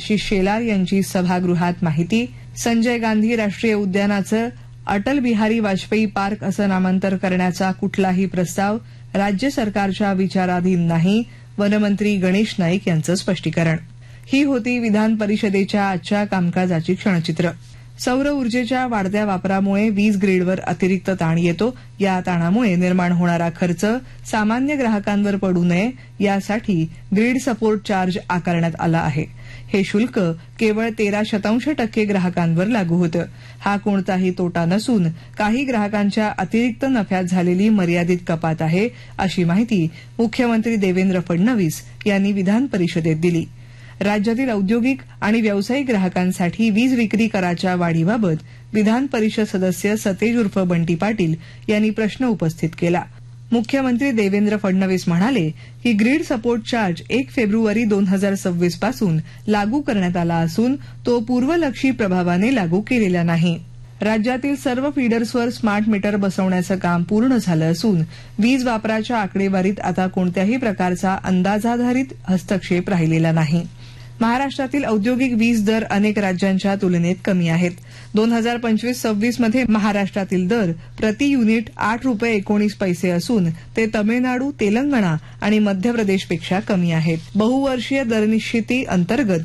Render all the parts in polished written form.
आशिष शेलार यांची सभागृहात माहिती. संजय गांधी राष्ट्रीय उद्यानाचं अटल बिहारी वाजपेयी पार्क असं नामांतर करण्याचा कुठलाही प्रस्ताव राज्य सरकारच्या विचाराधीन नाही. वनमंत्री गणेश नाईक यांचं स्पष्टीकरण. ही होती विधान परिषदेच्या आजच्या कामकाजाची क्षणचित्र. सौर ऊर्जेच्या वाढत्या वापरामुळे वीज ग्रीडवर अतिरिक्त ताण येतो. या ताणामुळे निर्माण होणारा खर्च सामान्य ग्राहकांवर पडू नये यासाठी ग्रीड सपोर्ट चार्ज आकारण्यात आला आहे. हे शुल्क केवळ 13% ग्राहकांवर लागू होतं. हा कोणताही तोटा नसून काही ग्राहकांच्या अतिरिक्त नफ्यात झालेली मर्यादित कपात आहे, अशी माहिती मुख्यमंत्री देवेंद्र फडणवीस यांनी विधान परिषदेत दिली. राज्यातील औद्योगिक आणि व्यावसायिक ग्राहकांसाठी वीज विक्री कराच्या वाढीबाबत विधान परिषद सदस्य सतेज उर्फ बंटी पाटील यांनी प्रश्न उपस्थित केला. मुख्यमंत्री देवेंद्र फडणवीस म्हणाले की ग्रीड सपोर्ट चार्ज 1 फेब्रुवारी 2026 पासून लागू करण्यात आला असून तो पूर्वलक्षी प्रभावाने लागू केलेला नाही. राज्यातील सर्व फीडर्सवर स्मार्ट मीटर बसवण्याचं काम पूर्ण झालं असून वीज वापराच्या आकडेवारीत आता कोणत्याही प्रकारचा अंदाजाधारित हस्तक्षेप राहिलेला नाही. महाराष्ट्रातील औद्योगिक वीज दर अनेक राज्यांच्या तुलनेत कमी आहेत. 2025-26 मध्ये महाराष्ट्रातील दर प्रति युनिट 8.19 असून ते तमिळनाडू, तेलंगणा आणि मध्य प्रदेशपेक्षा कमी आहेत. बहुवर्षीय दरनिश्चिती अंतर्गत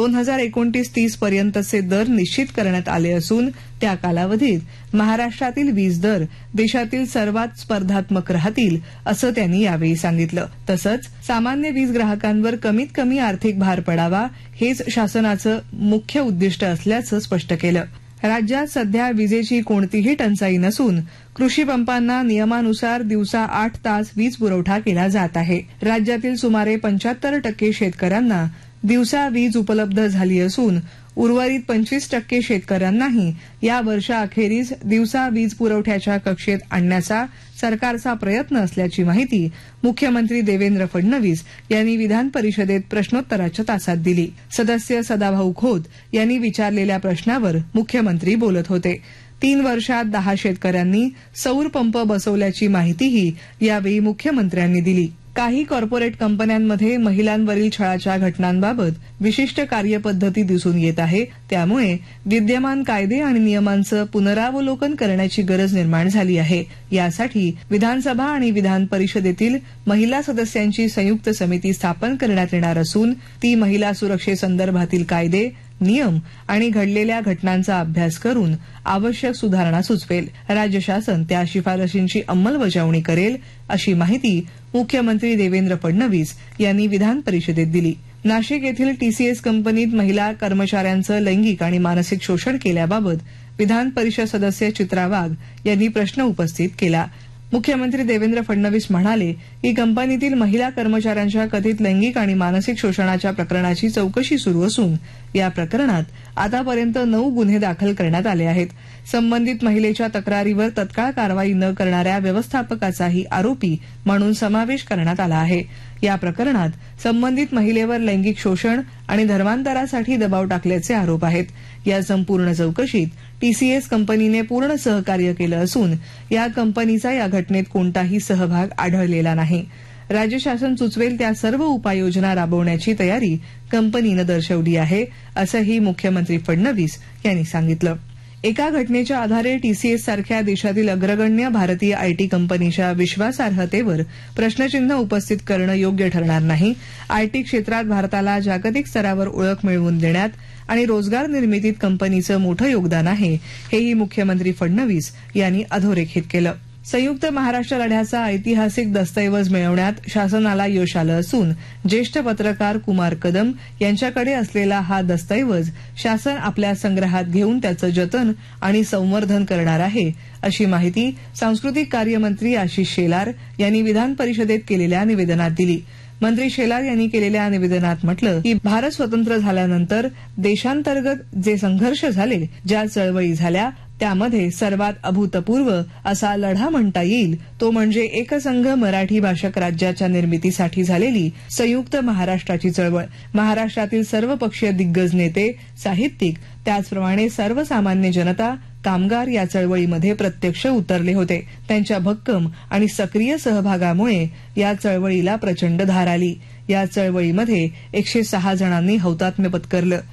2029-30 पर्यंतचे दर निश्चित करण्यात आले असून त्या कालावधीत महाराष्ट्रातील वीज दर देशातील सर्वात स्पर्धात्मक राहतील, असं त्यांनी यावेळी सांगितलं. तसंच सामान्य वीज ग्राहकांवर कमीत कमी आर्थिक भार पडावा हेच शासनाचं मुख्य उद्दिष्ट असल्याचं स्पष्ट केलं. राज्यात सध्या विजेची कोणतीही टंचाई नसून कृषी पंपांना नियमानुसार दिवसा 8 तास वीज पुरवठा केला जात आहे. राज्यातील सुमारे 75% शेतकऱ्यांना दिवसा वीज उपलब्ध झाली असून उर्वरित 25% शेतकऱ्यांनाही या वर्षाअखेरीस दिवसा वीज पुरवठ्याच्या कक्षेत आणण्याचा सरकारचा प्रयत्न असल्याची माहिती मुख्यमंत्री देवेंद्र फडणवीस यांनी विधान परिषदेत प्रश्नोत्तराच्या तासात दिली. सदस्य सदाभाऊ खोत यांनी विचारलेल्या प्रश्नावर मुख्यमंत्री बोलत होते. 3 वर्षात 10 शेतकऱ्यांनी सौर पंप बसवल्याची माहितीही यावेळी मुख्यमंत्र्यांनी दिली. काही कॉर्पोरेट कंपन्यांमध्ये महिलांवरील छळाच्या घटनांबाबत विशिष्ट कार्यपद्धती दिसून येत आहे. त्यामुळे विद्यमान कायदे आणि नियमांचं पुनरावलोकन करण्याची गरज निर्माण झाली आहे. यासाठी विधानसभा आणि विधान परिषदेतील महिला सदस्यांची संयुक्त समिती स्थापन करण्यात येणार असून ती महिला सुरक्षेसंदर्भातील कायदे, नियम आणि घडलेल्या घटनांचा अभ्यास करून आवश्यक सुधारणा सुचवेल. राज्य शासन त्या शिफारशींची अंमलबजावणी करेल, अशी माहिती मुख्यमंत्री देवेंद्र फडणवीस यांनी विधान परिषदेत दिली. नाशिक येथील टीसीएस कंपनीत महिला कर्मचाऱ्यांचं लैंगिक आणि मानसिक शोषण केल्याबाबत विधान परिषद सदस्य चित्रा वाघ यांनी प्रश्न उपस्थित केला. मुख्यमंत्री देवेंद्र फडणवीस म्हणाले की कंपनीतील महिला कर्मचाऱ्यांच्या कथित लैंगिक आणि मानसिक शोषणाच्या प्रकरणाची चौकशी सुरू असून या प्रकरणात आतापर्यंत 9 गुन्हे दाखल करण्यात आले आहेत. संबंधित महिलेच्या तक्रारीवर तत्काळ कारवाई न करणाऱ्या व्यवस्थापकाचाही आरोपी म्हणून समावेश करण्यात आला आहे. या प्रकरणात संबंधित महिलेवर लैंगिक शोषण आणि धर्मांतरासाठी दबाव टाकल्याचे आरोप आहेत. या संपूर्ण चौकशीत टीसीएस कंपनीने पूर्ण सहकार्य केलं असून या कंपनीचा या घटनेत कोणताही सहभाग आढळलेला नाही. राज्य शासन सुचवेल त्या सर्व उपाययोजना राबवण्याची तयारी कंपनीनं दर्शवली आहे, असंही मुख्यमंत्री फडणवीस यांनी सांगितलं. एका घटनेच्या आधारे टीसीएस सारख्या देशातील अग्रगण्य भारतीय आयटी कंपनीच्या विश्वासार्हतेवर प्रश्नचिन्ह उपस्थित करणं योग्य ठरणार नाही. आयटी क्षेत्रात भारताला जागतिक स्तरावर ओळख मिळवून देण्यात आणि रोजगार निर्मितीत कंपनीचं मोठं योगदान आहे, हेही मुख्यमंत्री फडणवीस यांनी अधोरेखित केलं. संयुक्त महाराष्ट्र लढ्याचा ऐतिहासिक दस्तऐवज मिळवण्यात शासनाला यश आलं असून ज्येष्ठ पत्रकार कुमार कदम यांच्याकडे असलेला हा दस्तऐवज शासन आपल्या संग्रहात घेऊन त्याचं जतन आणि संवर्धन करणार आहे, अशी माहिती सांस्कृतिक कार्यमंत्री आशिष शेलार यांनी विधान परिषदेत केलेल्या निवेदनात दिली. मंत्री शेलार यांनी केलेल्या निवेदनात म्हटलं की भारत स्वतंत्र झाल्यानंतर देशांतर्गत जे संघर्ष झाले, ज्या चळवळी झाल्या, त्यामध्ये सर्वात अभूतपूर्व असा लढा म्हणता येईल तो म्हणजे एकसंघ मराठी भाषक राज्याच्या निर्मितीसाठी झालेली संयुक्त महाराष्ट्राची चळवळ. महाराष्ट्रातील सर्वपक्षीय दिग्गज नेते, साहित्यिक, त्याचप्रमाणे सर्वसामान्य जनता, कामगार या चळवळीमध्ये प्रत्यक्ष उतरले होते. त्यांच्या भक्कम आणि सक्रिय सहभागामुळे या चळवळीला प्रचंड धार आली. या चळवळीमध्ये 106 जणांनी हौतात्म्य पत्करलं.